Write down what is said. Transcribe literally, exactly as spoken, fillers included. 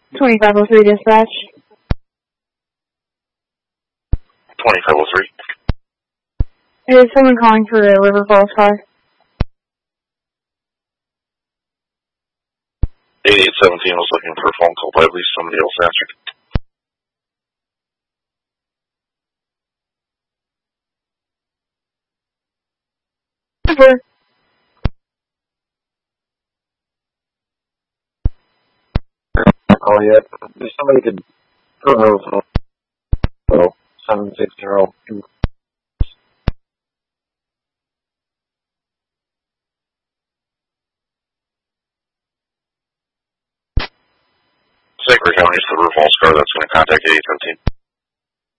twenty-five oh three dispatch. twenty-five oh three. Is someone calling for a River Falls car? eighty-eight seventeen was looking for a phone call, but I believe somebody else answered. Over. Call yet. If somebody could go over oh, seven six zero. Sacred County is the River Falls car that's going to contact eighty-eight seventeen.